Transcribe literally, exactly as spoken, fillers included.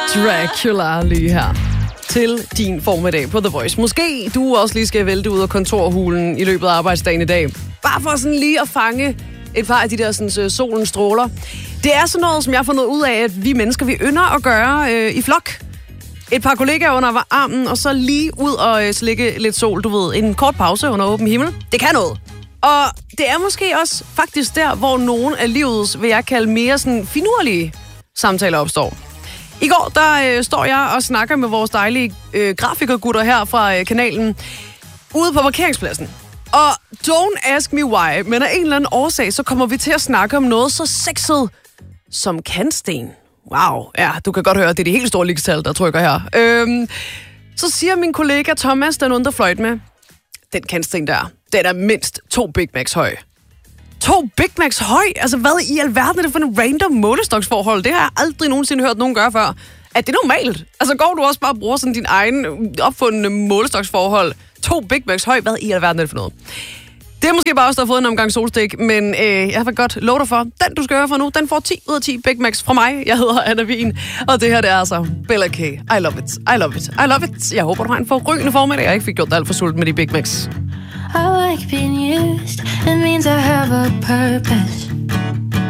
Dracula lige her til din formiddag på The Voice. Måske du også lige skal vælte ud af kontorhulen i løbet af arbejdsdagen i dag. Bare for sådan lige at fange et par af de der sådan, solens stråler. Det er sådan noget, som jeg har fundet ud af, at vi mennesker, vi ynder at gøre øh, i flok. Et par kollegaer under armen, og så lige ud og øh, slikke lidt sol, du ved. En kort pause under åben himmel. Det kan noget. Og det er måske også faktisk der, hvor nogle af livets, vil jeg kalde mere sådan finurlige samtaler opstår. I går, der øh, står jeg og snakker med vores dejlige øh, grafikergutter her fra øh, kanalen ude på parkeringspladsen. Og don't ask me why, men af en eller anden årsag, så kommer vi til at snakke om noget så sexet som kantsten. Wow, ja, du kan godt høre, det er de helt store ligestal, der trykker her. Øhm, så siger min kollega Thomas, den under fløjt med, den kantsten der, den er mindst to Big Macs høj. To Big Macs høj? Altså, hvad i alverden er det for en random målestoksforhold? Det har jeg aldrig nogensinde hørt nogen gøre før. Er det normalt? Altså, går du også bare og bruger sådan din egen opfundne målestoksforhold? To Big Macs høj? Hvad i alverden er det for noget? Det er måske bare også, der har fået en omgang solstik, men øh, jeg har godt lov dig for. Den, du skal høre fra nu, den får ti ud af ti Big Macs fra mig. Jeg hedder Anna Wien, og det her, det er altså Bella K. I love it. I love it. I love it. Jeg håber, du har en forrygende formiddag. Jeg ikke fik gjort dig alt for sulten med de Big Macs. I like being used. It means I have a purpose.